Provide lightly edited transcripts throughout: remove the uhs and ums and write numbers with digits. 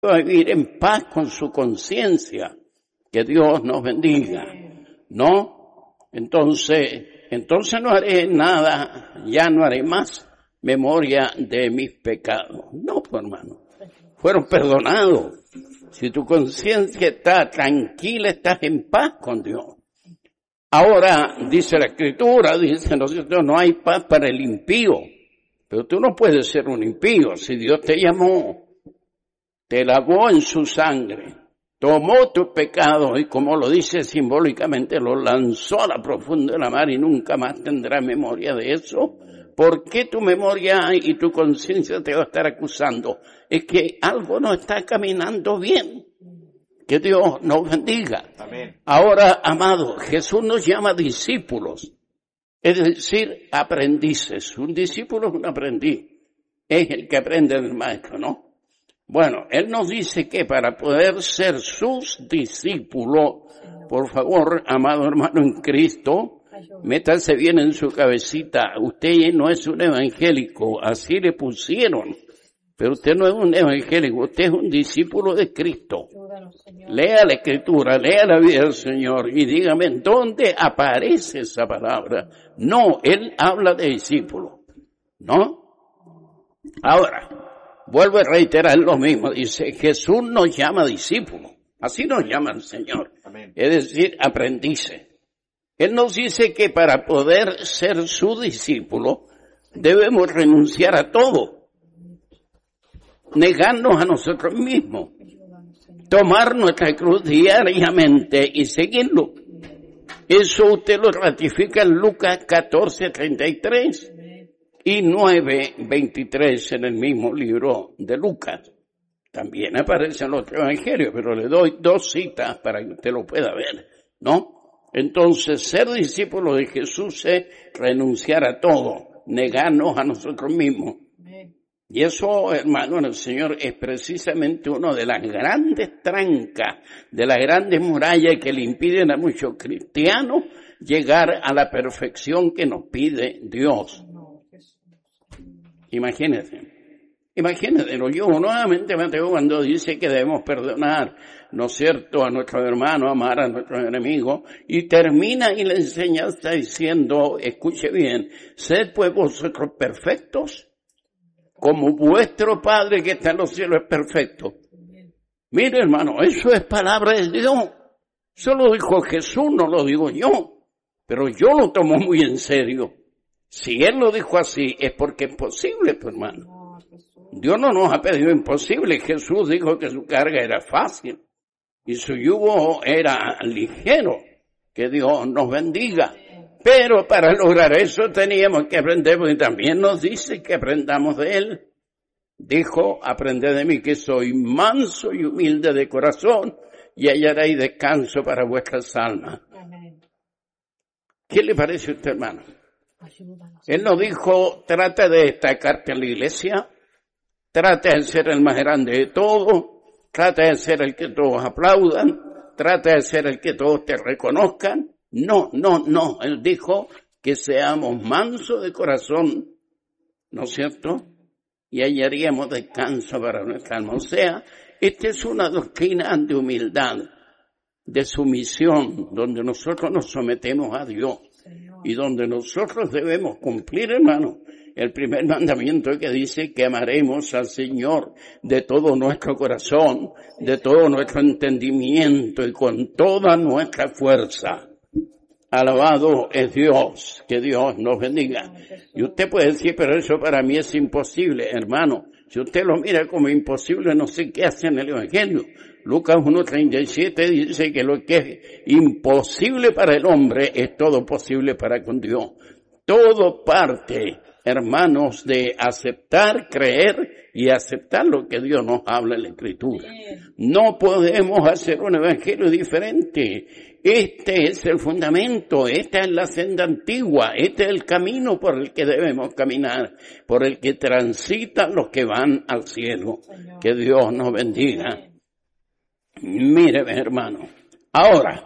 a vivir en paz con su conciencia. Que Dios nos bendiga. ¿No? Entonces no haré nada, ya no haré más memoria de mis pecados. No, pues, hermano. Fueron perdonados. Si tu conciencia está tranquila, estás en paz con Dios. Ahora, dice la Escritura, dice nosotros, no hay paz para el impío. Pero tú no puedes ser un impío. Si Dios te llamó, te lavó en su sangre, tomó tus pecados y, como lo dice simbólicamente, lo lanzó a la profunda de la mar y nunca más tendrás memoria de eso. ¿Por qué tu memoria y tu conciencia te va a estar acusando? Es que algo no está caminando bien. Que Dios nos bendiga. Amén. Ahora, amado, Jesús nos llama discípulos. Es decir, aprendices. Un discípulo es un aprendiz. Es el que aprende del maestro, ¿no? Bueno, Él nos dice que para poder ser sus discípulos, por favor, amado hermano en Cristo, métase bien en su cabecita. Usted no es un evangélico, así le pusieron. Pero usted no es un evangélico, usted es un discípulo de Cristo. Lea la Escritura, lea la vida del Señor y dígame en dónde aparece esa palabra. No, Él habla de discípulo, ¿no? Ahora, vuelvo a reiterar lo mismo, dice, Jesús nos llama discípulos, así nos llama el Señor. Amén. Es decir, aprendices. Él nos dice que para poder ser su discípulo debemos renunciar a todo. Negarnos a nosotros mismos, tomar nuestra cruz diariamente y seguirlo. Eso usted lo ratifica en Lucas 14:33 y 9:23 en el mismo libro de Lucas. También aparece en otro evangelio, pero le doy 2 citas para que usted lo pueda ver, ¿no? Entonces, ser discípulo de Jesús es renunciar a todo, negarnos a nosotros mismos. Y eso, hermano, en el Señor es precisamente una de las grandes trancas, de las grandes murallas que le impiden a muchos cristianos llegar a la perfección que nos pide Dios. Imagínense, yo nuevamente Mateo cuando dice que debemos perdonar, ¿no es cierto?, a nuestros hermanos, amar a nuestros enemigos, y termina y le enseña, está diciendo, escuche bien, sed pues vosotros perfectos, como vuestro Padre que está en los cielos es perfecto. Mire, hermano, eso es palabra de Dios. Eso lo dijo Jesús, no lo digo yo. Pero yo lo tomo muy en serio. Si Él lo dijo así, es porque es posible, pues, hermano. Dios no nos ha pedido imposible. Jesús dijo que su carga era fácil y su yugo era ligero. Que Dios nos bendiga. Pero para lograr eso teníamos que aprender, porque también nos dice que aprendamos de Él. Dijo, aprended de mí que soy manso y humilde de corazón y hallaréis descanso para vuestras almas. ¿Qué le parece a usted, hermano? Él nos dijo, trata de destacarte en la iglesia, trata de ser el más grande de todos, trata de ser el que todos aplaudan, trata de ser el que todos te reconozcan. No. Él dijo que seamos mansos de corazón, ¿no es cierto? Y hallaríamos descanso para nuestra alma. O sea, esta es una doctrina de humildad, de sumisión, donde nosotros nos sometemos a Dios y donde nosotros debemos cumplir, hermano, el primer mandamiento que dice que amaremos al Señor de todo nuestro corazón, de todo nuestro entendimiento y con toda nuestra fuerza. Alabado es Dios, que Dios nos bendiga. Y usted puede decir, pero eso para mí es imposible, hermano. Si usted lo mira como imposible, no sé qué hace en el Evangelio. Lucas 1:37 dice que lo que es imposible para el hombre es todo posible para con Dios. Todo parte, hermanos, de aceptar, creer y aceptar lo que Dios nos habla en la Escritura. No podemos hacer un evangelio diferente. Este es el fundamento, esta es la senda antigua, este es el camino por el que debemos caminar, por el que transitan los que van al cielo. Que Dios nos bendiga. Mire, hermano, ahora,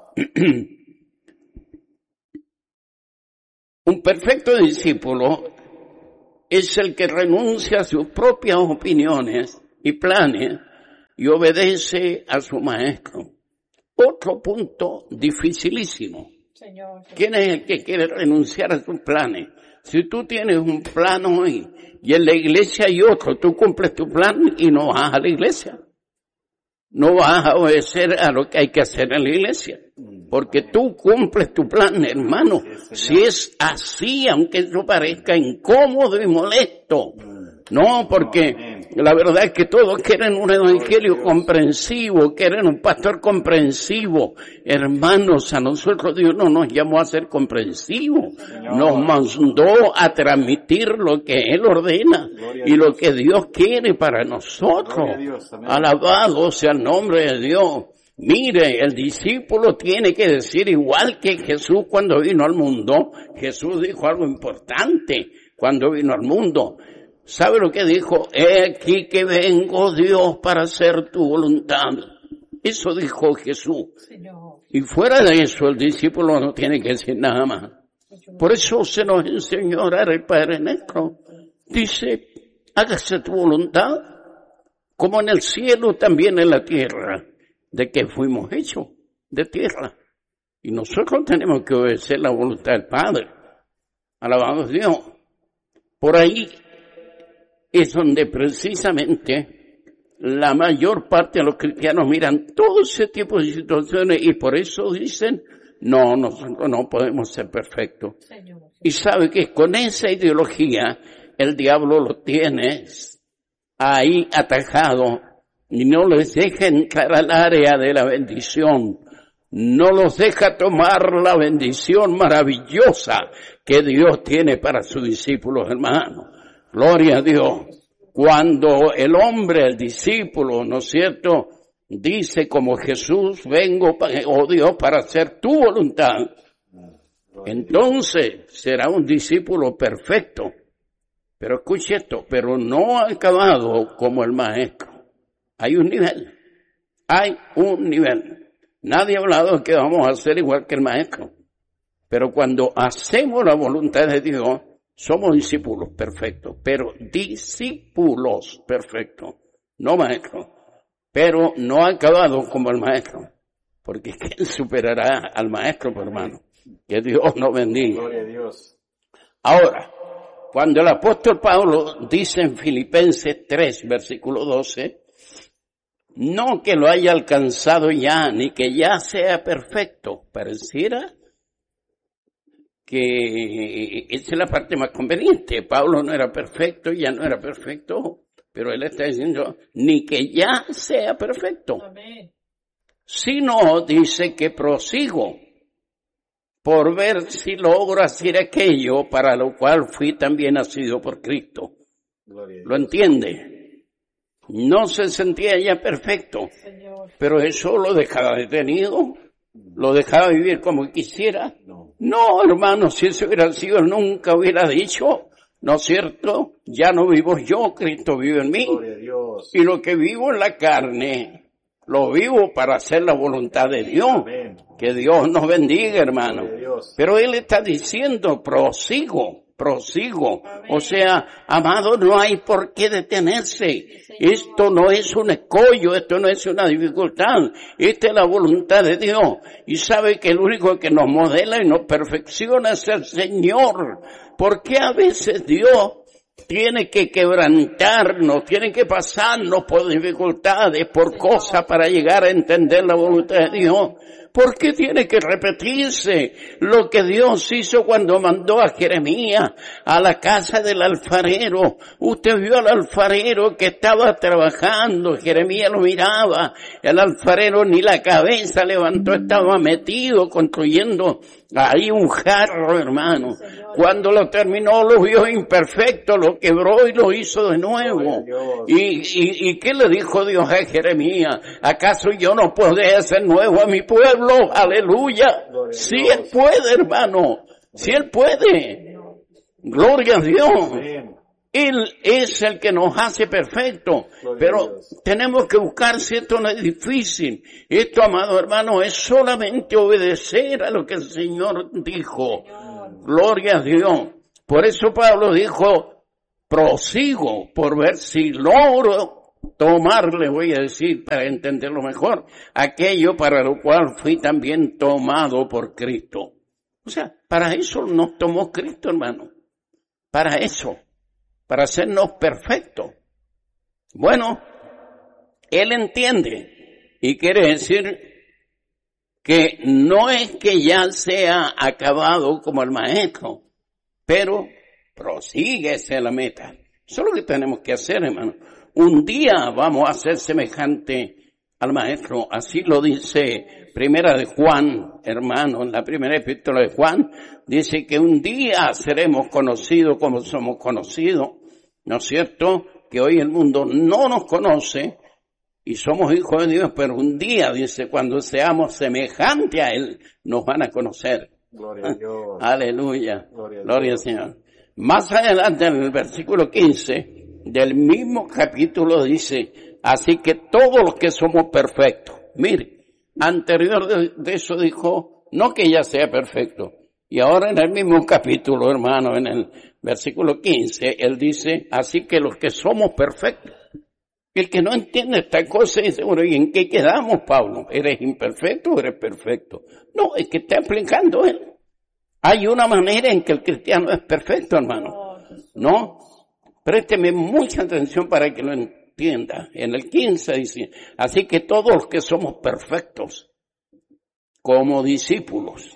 un perfecto discípulo es el que renuncia a sus propias opiniones y planes y obedece a su maestro. Otro punto dificilísimo. Señor. ¿Quién es el que quiere renunciar a sus planes? Si tú tienes un plan hoy y en la iglesia hay otro, tú cumples tu plan y no vas a la iglesia. No vas a obedecer a lo que hay que hacer en la iglesia. Porque tú cumples tu plan, hermano. Si es así, aunque eso parezca incómodo y molesto. No, porque la verdad es que todos quieren un evangelio comprensivo, quieren un pastor comprensivo. Hermanos, a nosotros Dios no nos llamó a ser comprensivos. Nos mandó a transmitir lo que Él ordena y lo que Dios quiere para nosotros. Alabado sea el nombre de Dios. Mire, el discípulo tiene que decir igual que Jesús cuando vino al mundo. Jesús dijo algo importante cuando vino al mundo. ¿Sabe lo que dijo? He aquí que vengo, Dios, para hacer tu voluntad. Eso dijo Jesús. Y fuera de eso, el discípulo no tiene que decir nada más. Por eso se nos enseñó a orar el Padre Nuestro. Dice, hágase tu voluntad, como en el cielo, también en la tierra. ¿De qué fuimos hechos? De tierra. Y nosotros tenemos que obedecer la voluntad del Padre. Alabado Dios. Por ahí es donde precisamente la mayor parte de los cristianos miran todo ese tipo de situaciones y por eso dicen, no, nosotros no podemos ser perfectos. Y sabe que con esa ideología el diablo lo tiene ahí atajado y no les deja entrar al área de la bendición. No los deja tomar la bendición maravillosa que Dios tiene para sus discípulos, hermanos. Gloria a Dios. Cuando el hombre, el discípulo, ¿no es cierto?, dice como Jesús, vengo, oh Dios, para hacer tu voluntad, entonces será un discípulo perfecto. Pero escuche esto, pero no acabado como el maestro. Hay un nivel. Hay un nivel. Nadie ha hablado de que vamos a ser igual que el maestro. Pero cuando hacemos la voluntad de Dios, somos discípulos perfectos, pero discípulos perfectos, no maestros, pero no acabados como el maestro, porque ¿quién superará al maestro, hermano? Que Dios nos bendiga. Gloria a Dios. Ahora, cuando el apóstol Pablo dice en Filipenses 3, versículo 12, no que lo haya alcanzado ya, ni que ya sea perfecto, pareciera que esa es la parte más conveniente. Pablo no era perfecto, ya no era perfecto, pero él está diciendo, ni que ya sea perfecto. Amén. Sino dice que prosigo por ver si logro hacer aquello para lo cual fui también nacido por Cristo. ¿Lo entiende? No se sentía ya perfecto, Señor. pero eso lo dejaba detenido, lo dejaba vivir como quisiera. No, hermano, si eso hubiera sido, nunca hubiera dicho, ¿no es cierto? Ya no vivo yo, Cristo vive en mí. Gloria a Dios. Y lo que vivo en la carne, lo vivo para hacer la voluntad de Dios. Amén. Que Dios nos bendiga, hermano. Gloria a Dios. Pero Él está diciendo, prosigo. O sea, amado, no hay por qué detenerse. Esto no es un escollo, esto no es una dificultad. Esta es la voluntad de Dios. Y sabe que el único que nos modela y nos perfecciona es el Señor. Porque a veces Dios tiene que quebrantarnos, tiene que pasarnos por dificultades, por cosas para llegar a entender la voluntad de Dios? ¿Por qué tiene que repetirse lo que Dios hizo cuando mandó a Jeremías a la casa del alfarero? Usted vio al alfarero que estaba trabajando, Jeremías lo miraba, el alfarero ni la cabeza levantó, estaba metido construyendo ahí un jarro, hermano. Cuando lo terminó lo vio imperfecto, lo quebró y lo hizo de nuevo. ¿Y qué le dijo Dios a Jeremías? ¿Acaso yo no podré hacer nuevo a mi pueblo? Aleluya. Si Él puede, hermano. Si Él puede. Gloria a Dios. Él es el que nos hace perfecto. Pero tenemos que buscar si esto no es difícil. Esto, amado hermano, es solamente obedecer a lo que el Señor dijo. Gloria a Dios. Por eso Pablo dijo, prosigo por ver si logro Tomar, le voy a decir, para entenderlo mejor, aquello para lo cual fui también tomado por Cristo. O sea, para eso nos tomó Cristo, hermano. Para eso. Para hacernos perfectos. Bueno, Él entiende. Y quiere decir que no es que ya sea acabado como el maestro, pero prosigue hacia la meta. Eso es lo que tenemos que hacer, hermano. Un día vamos a ser semejante al maestro. Así lo dice Primera de Juan, hermano, en la primera epístola de Juan, dice que un día seremos conocidos como somos conocidos. ¿No es cierto? Que hoy el mundo no nos conoce y somos hijos de Dios, pero un día, dice, cuando seamos semejantes a Él, nos van a conocer. Gloria a Dios. Aleluya. Gloria al Señor. Más adelante en el versículo 15 del mismo capítulo dice, así que todos los que somos perfectos. Mire, anterior de eso dijo, no que ya sea perfecto. Y ahora en el mismo capítulo, hermano, en el versículo 15, él dice, así que los que somos perfectos. El que no entiende esta cosa dice, bueno, ¿y en qué quedamos, Pablo? ¿Eres imperfecto o eres perfecto? No, es que está explicando él. Hay una manera en que el cristiano es perfecto, hermano. ¿No? Présteme mucha atención para que lo entienda. En el 15 dice, así que todos los que somos perfectos, como discípulos.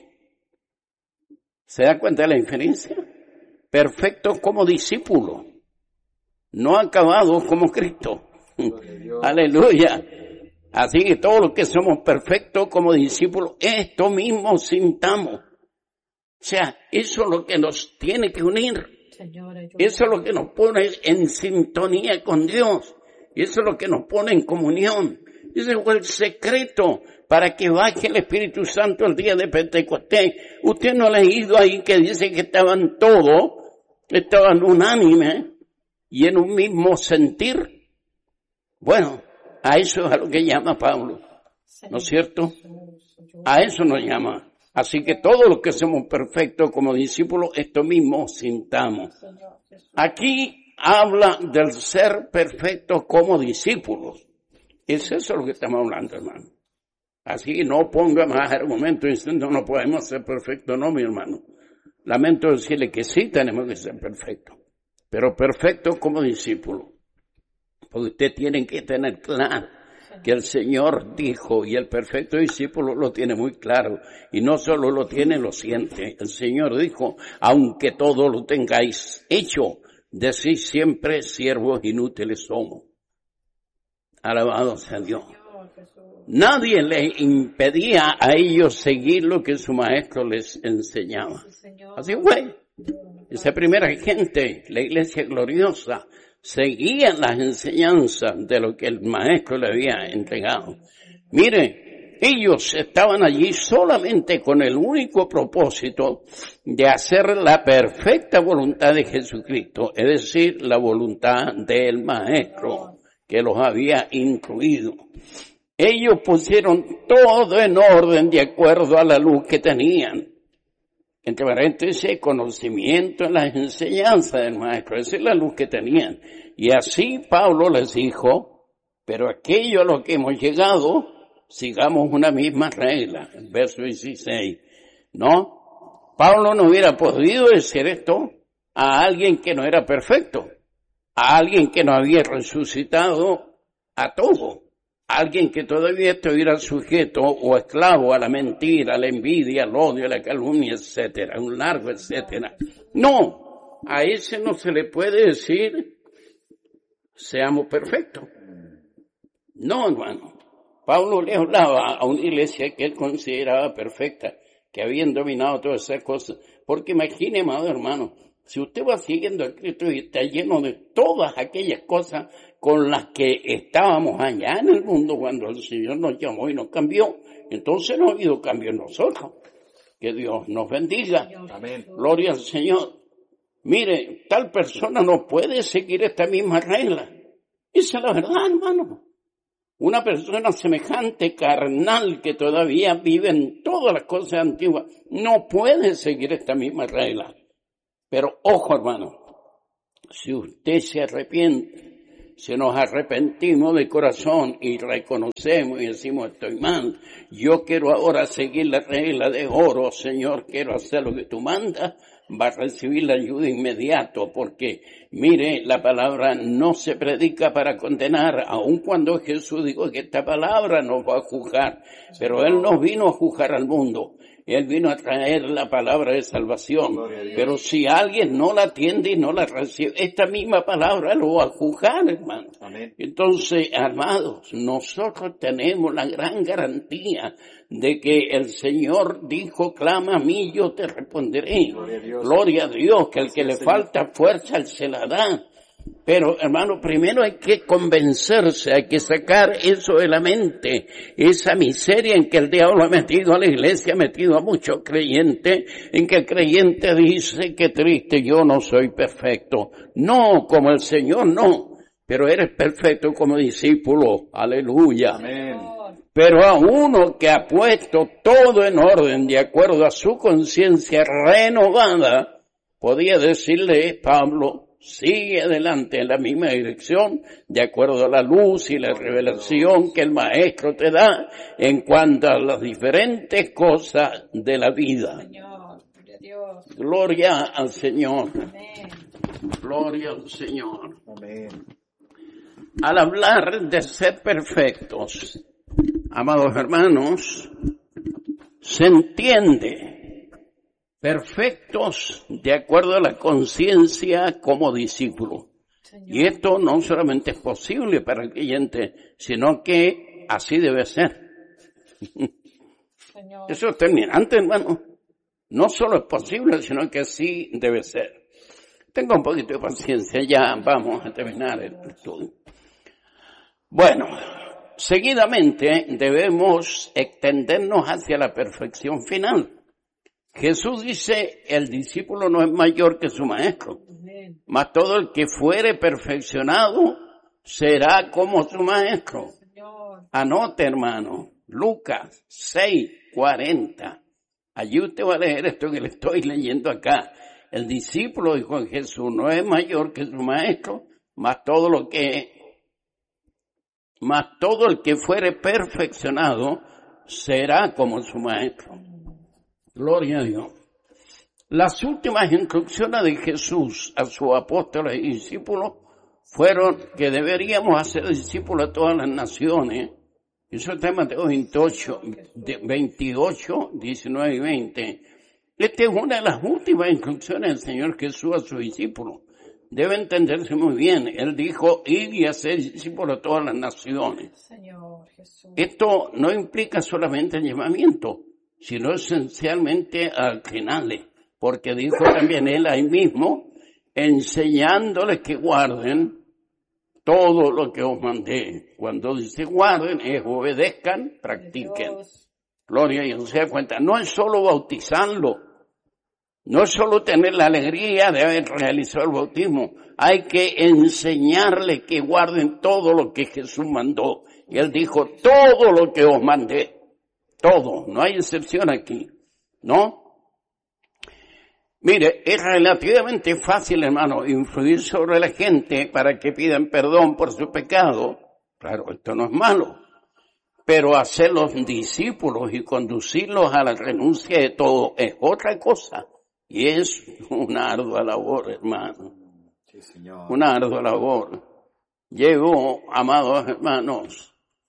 ¿Se da cuenta de la diferencia? Perfectos como discípulos. No acabados como Cristo. Aleluya. Así que todos los que somos perfectos como discípulos, esto mismo sintamos. O sea, eso es lo que nos tiene que unir. Eso es lo que nos pone en sintonía con Dios. Y eso es lo que nos pone en comunión. Ese fue el secreto para que baje el Espíritu Santo el día de Pentecostés. Usted no ha leído ahí que dice que estaban unánimes y en un mismo sentir. Bueno, a eso es a lo que llama Pablo, ¿no es cierto? A eso nos llama. Así que todos los que somos perfectos como discípulos, esto mismo sintamos. Aquí habla del ser perfecto como discípulos. Es eso lo que estamos hablando, hermano. Así que no ponga más argumentos diciendo no podemos ser perfectos, no, mi hermano. Lamento decirle que sí tenemos que ser perfectos, pero perfectos como discípulos. Porque usted tiene que tener claro que el Señor dijo, y el perfecto discípulo lo tiene muy claro, y no solo lo tiene, lo siente. El Señor dijo, aunque todo lo tengáis hecho, decís siempre, siervos inútiles somos. Alabado sea Dios. Nadie les impedía a ellos seguir lo que su maestro les enseñaba. Así fue. Esa primera gente, la iglesia gloriosa, seguían las enseñanzas de lo que el maestro le había entregado. Mire, ellos estaban allí solamente con el único propósito de hacer la perfecta voluntad de Jesucristo, es decir, la voluntad del maestro que los había instruido. Ellos pusieron todo en orden de acuerdo a la luz que tenían. Entre paréntesis, conocimiento en las enseñanzas del maestro. Esa es la luz que tenían. Y así Pablo les dijo, pero aquello a lo que hemos llegado, sigamos una misma regla. El verso 16. ¿No? Pablo no hubiera podido decir esto a alguien que no era perfecto. A alguien que no había resucitado a todo. A alguien que todavía estuviera sujeto o esclavo a la mentira, a la envidia, al odio, a la calumnia, etcétera, un largo etcétera. No, a ese no se le puede decir seamos perfectos. No, hermano. Pablo le hablaba a una iglesia que él consideraba perfecta, que habían dominado todas esas cosas. Porque imagine, amado hermano, si usted va siguiendo a Cristo y está lleno de todas aquellas cosas con las que estábamos allá en el mundo cuando el Señor nos llamó y nos cambió, entonces no ha habido cambio en nosotros. Que Dios nos bendiga. Amén. Gloria al Señor. Mire, tal persona no puede seguir esta misma regla. Esa es la verdad, hermano. Una persona semejante, carnal, que todavía vive en todas las cosas antiguas, no puede seguir esta misma regla. Pero ojo, hermano, si usted se arrepiente si nos arrepentimos de corazón y reconocemos y decimos estoy mal, yo quiero ahora seguir la regla de oro, Señor, quiero hacer lo que tú mandas, va a recibir la ayuda inmediato, porque mire, la palabra no se predica para condenar, aun cuando Jesús dijo que esta palabra nos va a juzgar, pero Él no vino a juzgar al mundo. Él vino a traer la palabra de salvación. Pero si alguien no la atiende y no la recibe, esta misma palabra lo va a juzgar, hermano. Amén. Entonces, amados, nosotros tenemos la gran garantía de que el Señor dijo, clama a mí, yo te responderé. Gloria a Dios, que el que le falta fuerza, Él se la da. Pero, hermano, primero hay que convencerse, hay que sacar eso de la mente, esa miseria en que el diablo ha metido a la iglesia, ha metido a muchos creyentes, en que el creyente dice, qué triste, yo no soy perfecto. No, como el Señor no, pero eres perfecto como discípulo. Aleluya. Amén. Pero a uno que ha puesto todo en orden de acuerdo a su conciencia renovada, podía decirle Pablo, sigue adelante en la misma dirección, de acuerdo a la luz y la revelación que el Maestro te da en cuanto a las diferentes cosas de la vida. Señor, gloria a Dios. Gloria al Señor. Amén. Gloria al Señor. Amén. Al hablar de ser perfectos, amados hermanos, se entiende perfectos de acuerdo a la conciencia como discípulo. Señor. Y esto no solamente es posible para el creyente, sino que así debe ser. Señor. Eso es terminante, hermano. No solo es posible, sino que así debe ser. Tenga un poquito de paciencia, ya vamos a terminar el estudio. Bueno, seguidamente debemos extendernos hacia la perfección final. Jesús dice, el discípulo no es mayor que su maestro, mas todo el que fuere perfeccionado será como su maestro. Anote, hermano, Lucas 6:40. Allí usted va a leer esto que le estoy leyendo acá. El discípulo dijo en Jesús, no es mayor que su maestro, mas todo el que fuere perfeccionado será como su maestro. Gloria a Dios. Las últimas instrucciones de Jesús a sus apóstoles y discípulos fueron que deberíamos hacer discípulos a todas las naciones. Eso está en Mateo 28, 19 y 20. Esta es una de las últimas instrucciones del Señor Jesús a sus discípulos. Debe entenderse muy bien. Él dijo, ir y hacer discípulos a todas las naciones. Señor Jesús. Esto no implica solamente el llamamiento, sino esencialmente al final, porque dijo también él ahí mismo, enseñándoles que guarden todo lo que os mandé. Cuando dice guarden, es obedezcan, practiquen. Gloria a Dios, se da cuenta, no es solo bautizarlo, no es solo tener la alegría de haber realizado el bautismo, hay que enseñarles que guarden todo lo que Jesús mandó. Y él dijo, todo lo que os mandé. Todo, no hay excepción aquí, ¿no? Mire, es relativamente fácil, hermano, influir sobre la gente para que pidan perdón por su pecado. Claro, esto no es malo. Pero hacerlos discípulos y conducirlos a la renuncia de todo es otra cosa. Y es una ardua labor, hermano. Sí, señor. Una ardua labor. Llevo, amados hermanos,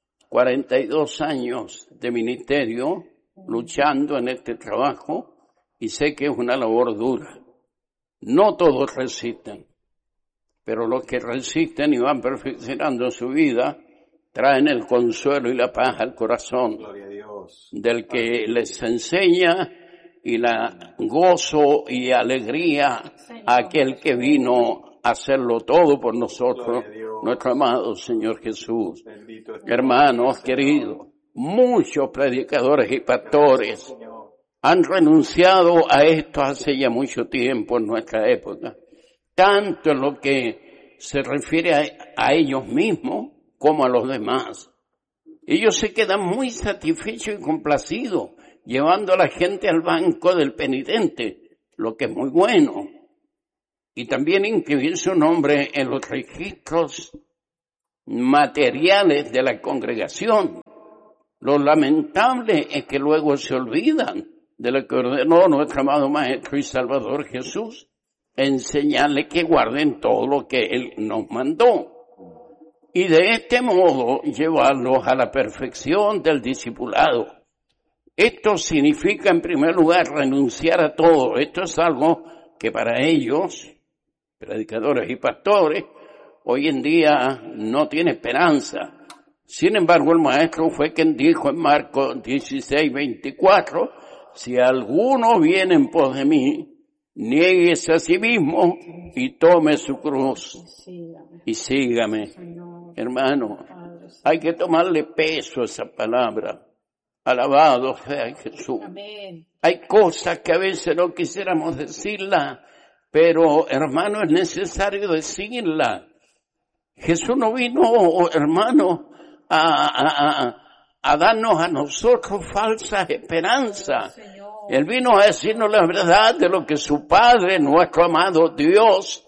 42 años de ministerio luchando en este trabajo y sé que es una labor dura. No todos resisten, pero los que resisten y van perfeccionando su vida traen el consuelo y la paz al corazón del que les enseña y la gozo y alegría a aquel que vino a hacerlo todo por nosotros, nuestro amado Señor Jesús. Hermanos queridos, muchos predicadores y pastores han renunciado a esto hace ya mucho tiempo en nuestra época, tanto en lo que se refiere a ellos mismos como a los demás. Ellos se quedan muy satisfechos y complacidos, llevando a la gente al banco del penitente, lo que es muy bueno. Y también inscribir su nombre en los registros materiales de la congregación. Lo lamentable es que luego se olvidan de lo que ordenó nuestro amado Maestro y Salvador Jesús, enseñarles que guarden todo lo que Él nos mandó. Y de este modo llevarlos a la perfección del discipulado. Esto significa en primer lugar renunciar a todo. Esto es algo que para ellos, predicadores y pastores, hoy en día no tiene esperanza. Sin embargo, el Maestro fue quien dijo en Marcos 16:24, si alguno viene en pos de mí, niéguese a sí mismo y tome su cruz y sígame. Hermano, hay que tomarle peso a esa palabra. Alabado sea Jesús. Amén. Hay cosas que a veces no quisiéramos decirlas, pero hermano, es necesario decirlas. Jesús no vino, hermano, a darnos a nosotros falsas esperanzas. Él vino a decirnos la verdad de lo que su Padre, nuestro amado Dios,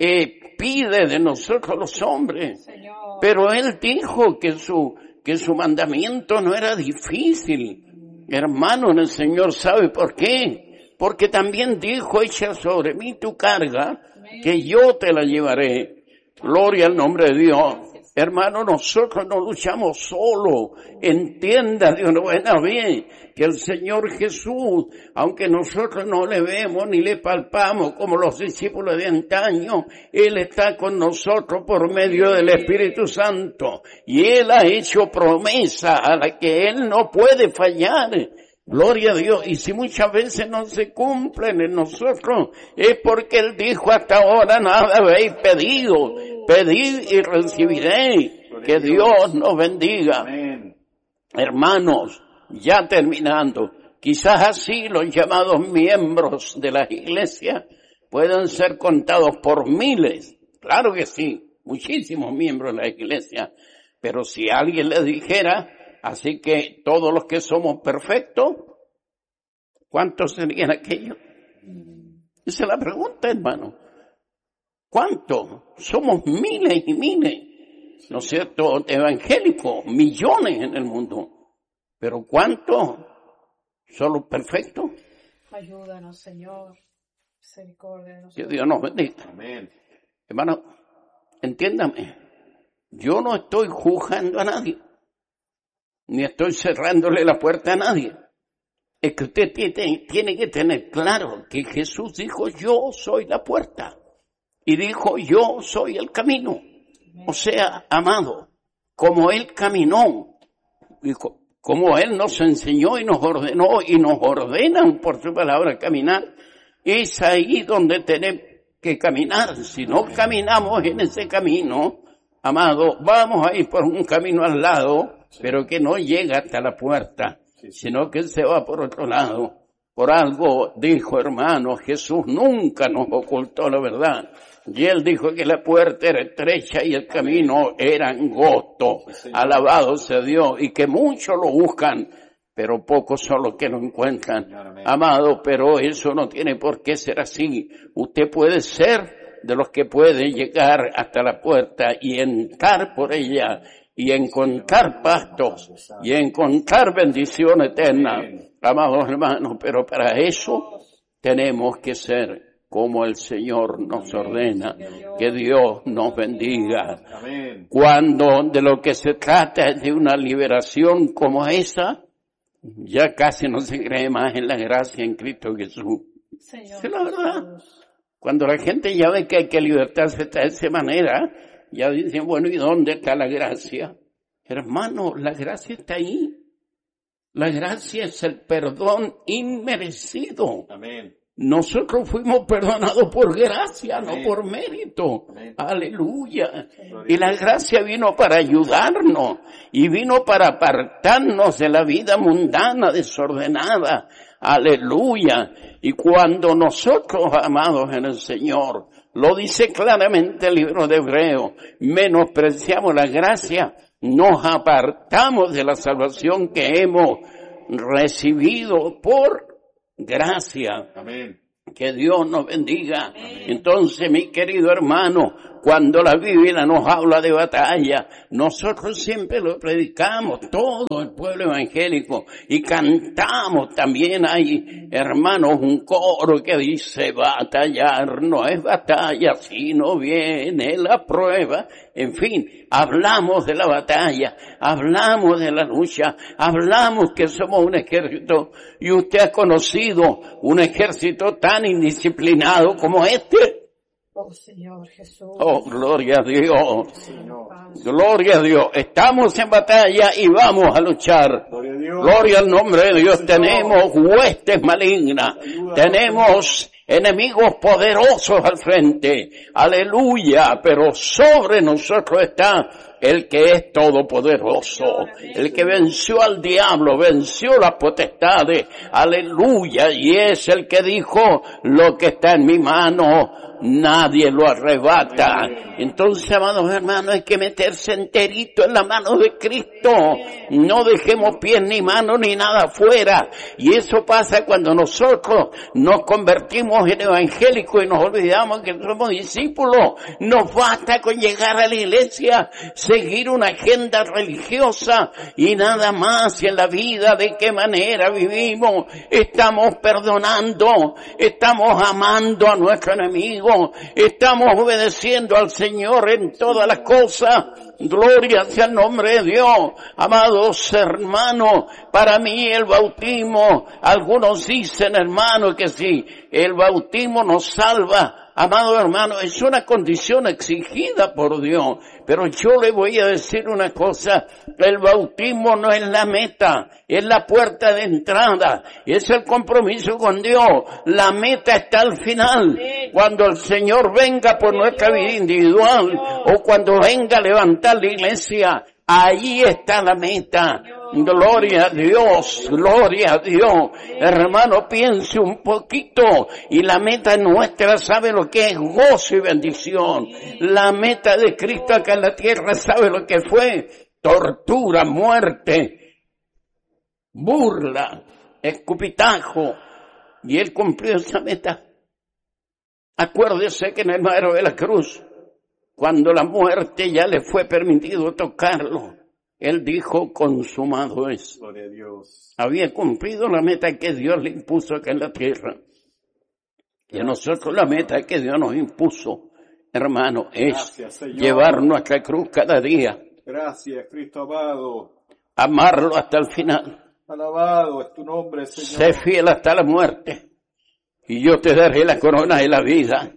pide de nosotros los hombres. Pero Él dijo que su mandamiento no era difícil. Hermano, el Señor sabe por qué. Porque también dijo, echa sobre mí tu carga, que yo te la llevaré. Gloria al nombre de Dios. Hermano, nosotros no luchamos solo. Entienda de una buena vez que el Señor Jesús, aunque nosotros no le vemos ni le palpamos como los discípulos de antaño, Él está con nosotros por medio del Espíritu Santo. Y Él ha hecho promesa a la que Él no puede fallar. Gloria a Dios. Y si muchas veces no se cumplen en nosotros, es porque Él dijo hasta ahora nada habéis pedido. Pedid y recibiréis. Que Dios nos bendiga. Hermanos, ya terminando, quizás así los llamados miembros de la iglesia puedan ser contados por miles. Claro que sí, muchísimos miembros de la iglesia. Pero si alguien le dijera, así que todos los que somos perfectos, ¿cuántos serían aquellos? Esa es la pregunta, hermano. ¿Cuántos? Somos miles y miles, ¿no es cierto?, evangélicos, millones en el mundo. Pero ¿cuántos son los perfectos? Ayúdanos, Señor. Misericordia. Que Dios nos bendiga. Amén. Hermano, entiéndame. Yo no estoy juzgando a nadie. Ni estoy cerrándole la puerta a nadie. Es que usted tiene que tener claro que Jesús dijo, yo soy la puerta. Y dijo, yo soy el camino. O sea, amado, como Él caminó, como Él nos enseñó y nos ordenó y nos ordenan por su palabra caminar, es ahí donde tenemos que caminar. Si no caminamos en ese camino, amado, vamos a ir por un camino al lado, pero que no llega hasta la puerta, sino que se va por otro lado. Por algo dijo, hermano, Jesús nunca nos ocultó la verdad. Y Él dijo que la puerta era estrecha y el camino era angosto. Alabado sea Dios. Y que muchos lo buscan, pero pocos son los que lo encuentran. Amado, pero eso no tiene por qué ser así. Usted puede ser de los que puede llegar hasta la puerta y entrar por ella y encontrar pastos y encontrar bendición eterna. Amados hermanos, pero para eso tenemos que ser como el Señor nos ordena. Que Dios nos bendiga. Cuando de lo que se trata es de una liberación como esa, ya casi no se cree más en la gracia en Cristo Jesús. Es la verdad. Cuando la gente ya ve que hay que libertarse de esa manera, ya dicen, bueno, ¿y dónde está la gracia? Hermano, la gracia está ahí. La gracia es el perdón inmerecido. Amén. Nosotros fuimos perdonados por gracia, amén, no por mérito. Amén. Aleluya. Y la gracia vino para ayudarnos y vino para apartarnos de la vida mundana, desordenada. Aleluya. Y cuando nosotros, amados en el Señor, lo dice claramente el libro de Hebreos, menospreciamos la gracia, nos apartamos de la salvación que hemos recibido por gracia. Amén. Que Dios nos bendiga. Amén. Entonces, mi querido hermano, Cuando la Biblia nos habla de batalla, nosotros siempre lo predicamos, todo el pueblo evangélico, y cantamos también. Hay, hermanos, un coro que dice: batallar no es batalla, sino viene la prueba. En fin, hablamos de la batalla, hablamos de la lucha, hablamos que somos un ejército, y usted ha conocido un ejército tan indisciplinado como este. Oh, Señor Jesús. Oh, gloria a Dios. Señor. Gloria a Dios. Estamos en batalla y vamos a luchar. Gloria a Dios. Gloria al nombre de Dios. Señor. Tenemos huestes malignas. Tenemos enemigos poderosos al frente. Aleluya. Pero sobre nosotros está el que es todopoderoso. El que venció al diablo, venció las potestades. Aleluya. Y es el que dijo: lo que está en mi mano, nadie lo arrebata. Entonces, amados hermanos, hay que meterse enterito en la mano de Cristo. No dejemos pies ni manos ni nada afuera. Y eso pasa cuando nosotros nos convertimos en evangélicos y nos olvidamos que somos discípulos. Nos basta con llegar a la iglesia, seguir una agenda religiosa y nada más. Y en la vida, ¿de qué manera vivimos? Estamos perdonando, estamos amando a nuestro enemigo, estamos obedeciendo al Señor en todas las cosas. Gloria sea el nombre de Dios. Amados hermanos, para mí el bautismo, algunos dicen, hermano, que si el bautismo nos salva, amado hermano, es una condición exigida por Dios. Pero yo le voy a decir una cosa: el bautismo no es la meta, es la puerta de entrada, es el compromiso con Dios. La meta está al final, cuando el Señor venga por nuestra vida individual, o cuando venga a levantar la iglesia. Ahí está la meta. Gloria a Dios, gloria a Dios. Hermano, piense un poquito. Y la meta nuestra, ¿sabe lo que es? Gozo y bendición. La meta de Cristo acá en la tierra, ¿sabe lo que fue? Tortura, muerte, burla, escupitajo. Y Él cumplió esa meta. Acuérdese que en el madero de la cruz, cuando la muerte ya le fue permitido tocarlo, Él dijo: consumado es. Gloria a Dios. Había cumplido la meta que Dios le impuso acá en la tierra. Y a nosotros la meta que Dios nos impuso, hermano, es Gracias, Señor. llevar nuestra cruz cada día, Gracias, Cristo amado. amarlo hasta el final, Alabado es tu nombre, Señor. sé fiel hasta la muerte, y yo te daré la corona de la vida.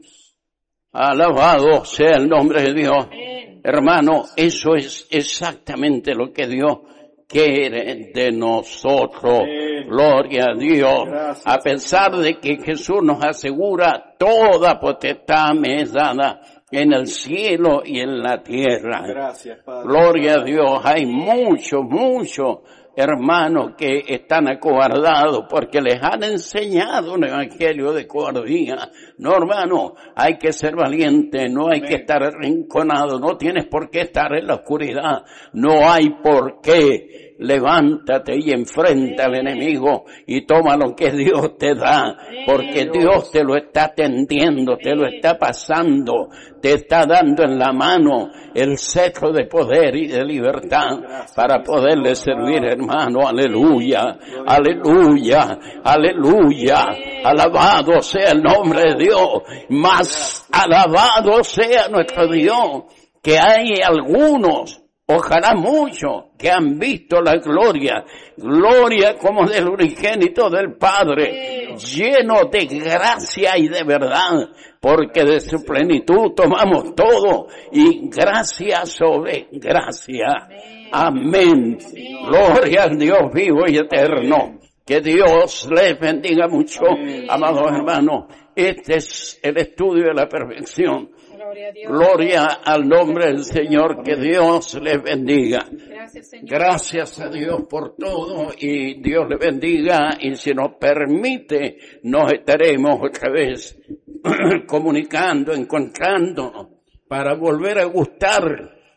Alabado sea el nombre de Dios. Hermano, eso es exactamente lo que Dios quiere de nosotros. Amén. Gloria a Dios. Gracias, A pesar de que Jesús nos asegura: toda potestad me es dada en el cielo y en la tierra. Gracias, Padre. Gloria a Dios. Hay muchos hermanos que están acobardados porque les han enseñado un evangelio de cobardía. No, hermano, hay que ser valiente, no hay que estar arrinconado, no tienes por qué estar en la oscuridad, no hay por qué. Levántate y enfrenta al enemigo y toma lo que Dios te da, porque Dios te lo está tendiendo, te lo está pasando, te está dando en la mano el cetro de poder y de libertad para poderle servir, hermano. Aleluya, aleluya, aleluya. Alabado sea el nombre de Dios, más alabado sea nuestro Dios, que hay algunos, ojalá muchos, que han visto la gloria como del unigénito del Padre, lleno de gracia y de verdad, porque de su plenitud tomamos todo, y gracia sobre gracia. Amén. Gloria al Dios vivo y eterno. Que Dios les bendiga mucho, amados hermanos. Este es el estudio de la perfección. Gloria a Dios. Gloria al nombre del Señor, que Dios les bendiga. Gracias, Señor. Gracias a Dios por todo y Dios les bendiga, y si nos permite nos estaremos otra vez comunicando, encontrándonos para volver a gustar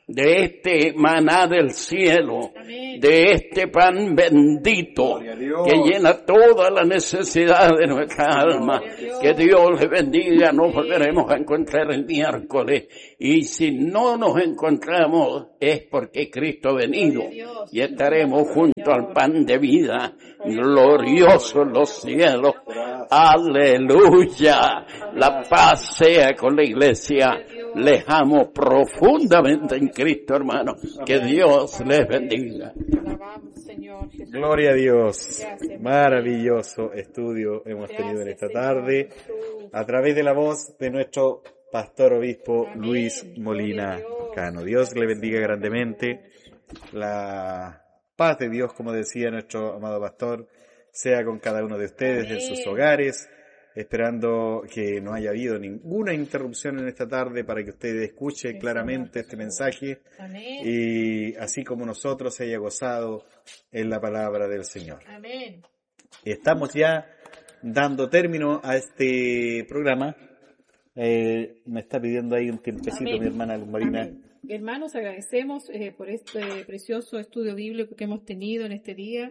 de este maná del cielo, Amén. de este pan bendito Gloria a Dios. que llena toda la necesidad de nuestra alma. Gloria a Dios. Que Dios le bendiga. Nos volveremos a encontrar el miércoles. Y si no nos encontramos es porque Cristo ha venido. Gloria a Dios. Y estaremos junto al pan de vida, glorioso en los cielos. Aleluya. La paz sea con la iglesia. Les amo profundamente en Cristo, hermano. Que Dios les bendiga. Te alabamos, Señor Jesús. Gloria a Dios. Gracias. Maravilloso estudio hemos tenido en esta tarde a través de la voz de nuestro pastor obispo Amén. Luis Molina Gloria a Dios. Cano. Dios le bendiga grandemente. La paz de Dios, como decía nuestro amado pastor, sea con cada uno de ustedes en sus hogares, esperando que no haya habido ninguna interrupción en esta tarde para que usted escuche claramente este mensaje Amén. y así como nosotros se haya gozado en la palabra del Señor. Amén. Estamos ya dando término a este programa. Me está pidiendo ahí un tiempecito Amén. mi hermana Marina. Amén. Hermanos, agradecemos por este precioso estudio bíblico que hemos tenido en este día.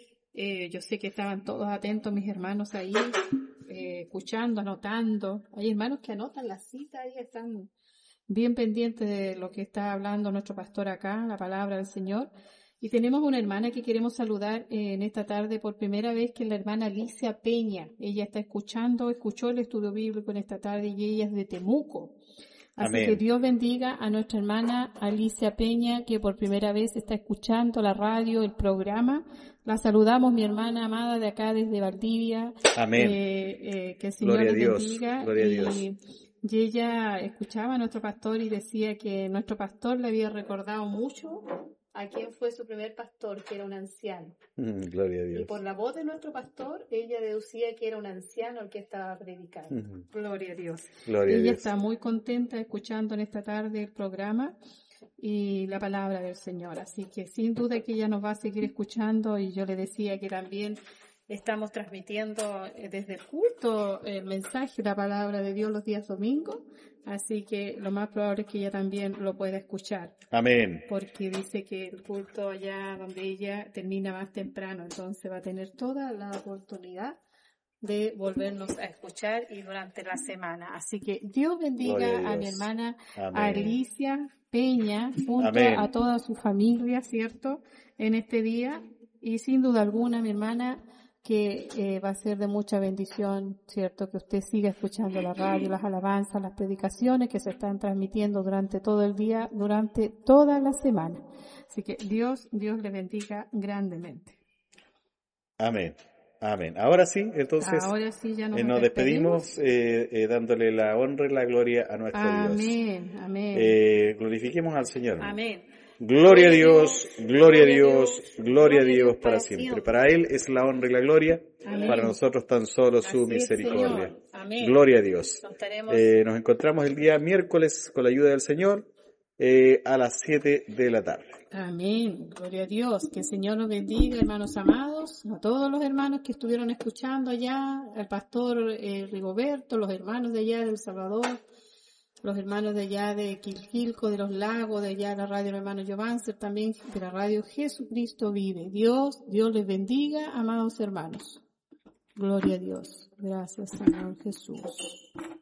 Yo sé que estaban todos atentos mis hermanos ahí, escuchando, anotando. Hay hermanos que anotan las citas y están bien pendientes de lo que está hablando nuestro pastor acá, la palabra del Señor. Y tenemos una hermana que queremos saludar en esta tarde por primera vez, que es la hermana Alicia Peña. Ella está escuchó el estudio bíblico en esta tarde y ella es de Temuco. Así Amén. que Dios bendiga a nuestra hermana Alicia Peña, que por primera vez está escuchando la radio, el programa. La saludamos, mi hermana amada de acá desde Valdivia. Amén. Que el Señor Gloria a les Dios, bendiga. gloria a Dios. Y ella escuchaba a nuestro pastor y decía que nuestro pastor le había recordado mucho a quién fue su primer pastor, que era un anciano. Gloria a Y Dios. por la voz de nuestro pastor, ella deducía que era un anciano el que estaba predicando. Ujú. Gloria a Dios. Gloria a Ella Dios. está muy contenta escuchando en esta tarde el programa y la palabra del Señor. Así que sin duda que ella nos va a seguir escuchando, y yo le decía que también estamos transmitiendo desde el culto el mensaje, la palabra de Dios los días domingos. Así que lo más probable es que ella también lo pueda escuchar, Amén. porque dice que el culto allá donde ella termina más temprano, entonces va a tener toda la oportunidad de volvernos a escuchar y durante la semana. Así que Dios bendiga Gloria a a mi Dios. hermana Amén. Alicia Peña junto Amén. a toda su familia, ¿cierto? En este día, y sin duda alguna, mi hermana, que va a ser de mucha bendición, ¿cierto? Que usted siga escuchando la radio, las alabanzas, las predicaciones que se están transmitiendo durante todo el día, durante toda la semana. Así que Dios le bendiga grandemente. Amén. Amén. Ahora sí, entonces Ahora sí ya nos despedimos dándole la honra y la gloria a nuestro Dios. Amén, amén. Glorifiquemos al Señor. Amén. Gloria a Dios, gloria a Dios, gloria a Dios para siempre. Para Él es la honra y la gloria, Amén. para nosotros tan solo su Así es, misericordia. Señor. Amén. Gloria a Dios. Nos estaremos Nos encontramos el día miércoles con la ayuda del Señor a las 7 de la tarde. Amén, gloria a Dios, que el Señor nos bendiga, hermanos amados, a todos los hermanos que estuvieron escuchando allá, al pastor Rigoberto, los hermanos de allá de El Salvador, los hermanos de allá de Quilquilco, de los Lagos, de allá de la radio del hermano Giovancer, también de la radio Jesucristo Vive. Dios les bendiga, amados hermanos. Gloria a Dios. Gracias, Señor Jesús.